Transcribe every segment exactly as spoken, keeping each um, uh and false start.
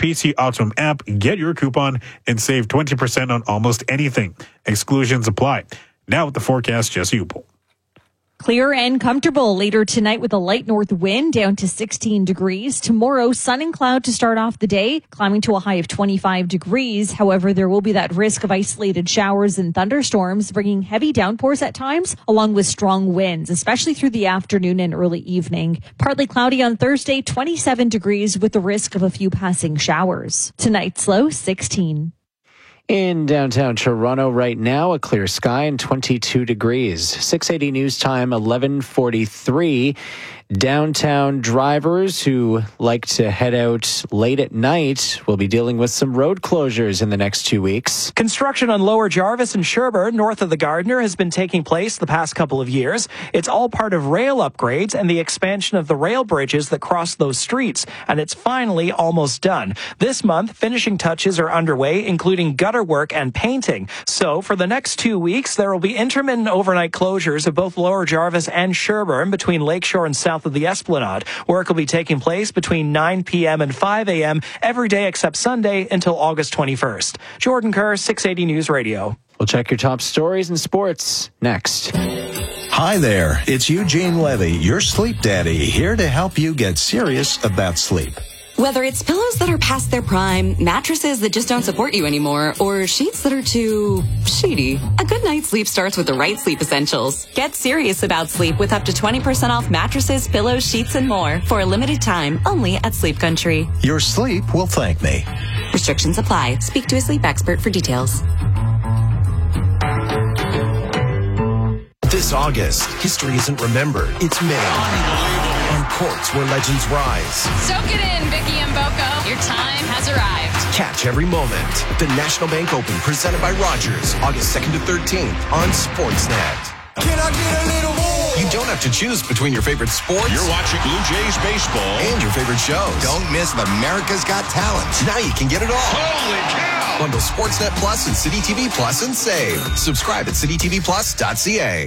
P C Optimum app, get your coupon, and save twenty percent on almost anything. Exclusions apply. Now with the forecast, Jesse Upel. Clear and comfortable later tonight with a light north wind down to sixteen degrees. Tomorrow, sun and cloud to start off the day, climbing to a high of twenty-five degrees. However, there will be that risk of isolated showers and thunderstorms, bringing heavy downpours at times, along with strong winds, especially through the afternoon and early evening. Partly cloudy on Thursday, twenty-seven degrees with the risk of a few passing showers. Tonight's low, sixteen. In downtown Toronto right now, a clear sky and twenty-two degrees. six eighty News Time, eleven forty-three. Downtown drivers who like to head out late at night will be dealing with some road closures in the next two weeks. Construction on Lower Jarvis and Sherbourne, north of the Gardiner, has been taking place the past couple of years. It's all part of rail upgrades and the expansion of the rail bridges that cross those streets, and it's finally almost done. This month, finishing touches are underway, including gutter work and painting. So, for the next two weeks, there will be intermittent overnight closures of both Lower Jarvis and Sherbourne between Lakeshore and south of the Esplanade. Work will be taking place between nine p.m. and five a.m. every day except Sunday until August twenty-first. Jordan Kerr, six eighty News Radio. We'll check your top stories in sports next. Hi there, it's Eugene Levy, your sleep daddy, here to help you get serious about sleep. Whether it's pillows that are past their prime, mattresses that just don't support you anymore, or sheets that are too sheety, a good night's sleep starts with the right sleep essentials. Get serious about sleep with up to twenty percent off mattresses, pillows, sheets, and more for a limited time only at Sleep Country. Your sleep will thank me. Restrictions apply. Speak to a sleep expert for details. This August, history isn't remembered, it's made. On courts where legends rise. Soak it in, Vicky and Boko. Your time has arrived. Catch every moment. The National Bank Open, presented by Rogers, August second to thirteenth on Sportsnet. Can I get a little more? You don't have to choose between your favorite sports. You're watching Blue Jays baseball. And your favorite shows. Don't miss America's Got Talent. Now you can get it all. Holy cow! Bundle Sportsnet Plus and City T V Plus and save. Subscribe at city t v plus dot c a.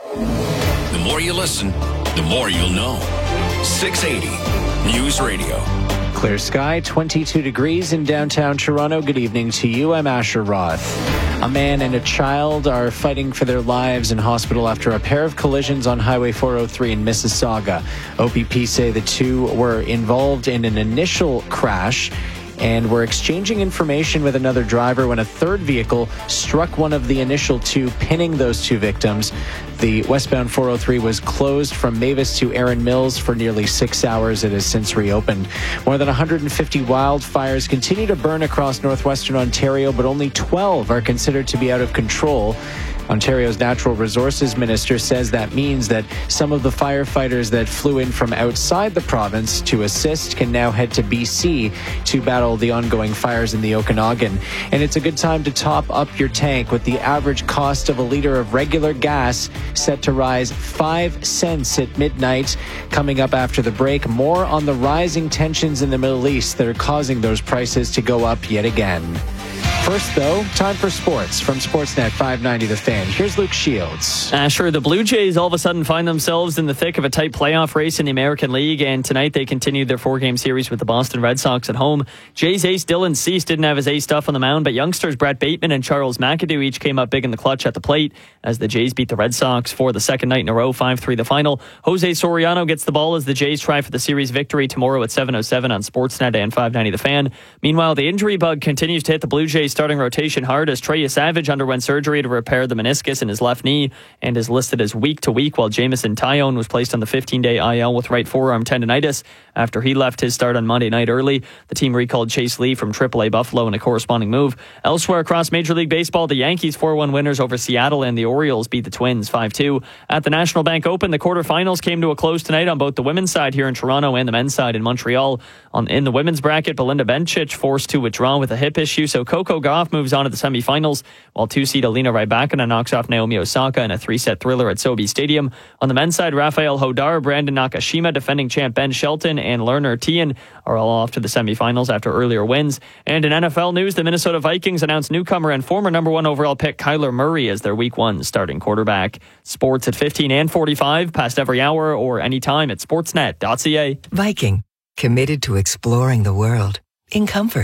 The more you listen, the more you'll know. six eighty News Radio. Clear sky, twenty-two degrees in downtown Toronto. Good evening to you. I'm Asher Roth. A man and a child are fighting for their lives in hospital after a pair of collisions on Highway four oh three in Mississauga. O P P say the two were involved in an initial crash and were exchanging information with another driver when a third vehicle struck one of the initial two, pinning those two victims. The westbound four oh three was closed from Mavis to Erin Mills for nearly six hours. It has since reopened. More than one hundred fifty wildfires continue to burn across northwestern Ontario, but only twelve are considered to be out of control. Ontario's Natural Resources Minister says that means that some of the firefighters that flew in from outside the province to assist can now head to B C to battle the ongoing fires in the Okanagan. And it's a good time to top up your tank, with the average cost of a liter of regular gas set to rise five cents at midnight. Coming up after the break, more on the rising tensions in the Middle East that are causing those prices to go up yet again. First, though, time for sports from Sportsnet five ninety The Fan. Here's Luke Shields. Asher, the Blue Jays all of a sudden find themselves in the thick of a tight playoff race in the American League, and tonight they continued their four-game series with the Boston Red Sox at home. Jays ace Dylan Cease didn't have his ace stuff on the mound, but youngsters Brett Bateman and Charles McAdoo each came up big in the clutch at the plate as the Jays beat the Red Sox for the second night in a row, five three the final. Jose Soriano gets the ball as the Jays try for the series victory tomorrow at seven oh seven on Sportsnet and five ninety The Fan. Meanwhile, the injury bug continues to hit the Blue Jays starting rotation hard as Trey Savage underwent surgery to repair the meniscus in his left knee and is listed as week to week, while Jamison Tyone was placed on the fifteen-day I L with right forearm tendonitis after he left his start on Monday night early. The team recalled Chase Lee from triple A Buffalo in a corresponding move. Elsewhere across Major League Baseball, the Yankees four one winners over Seattle, and the Orioles beat the Twins five two. At the National Bank Open, the quarterfinals came to a close tonight on both the women's side here in Toronto and the men's side in Montreal. On in the women's bracket, Belinda Bencic forced to withdraw with a hip issue, so Coco Gauff moves on to the semifinals, while two-seed Alina Rybakina knocks off Naomi Osaka in a three-set thriller at Sobe Stadium. On the men's side, Rafael Hodar, Brandon Nakashima, defending champ Ben Shelton, and Lerner Tien are all off to the semifinals after earlier wins. And in N F L news, the Minnesota Vikings announced newcomer and former number one overall pick Kyler Murray as their week one starting quarterback. Sports at fifteen and forty-five, past every hour or anytime at sportsnet dot c a. Viking, committed to exploring the world in comfort.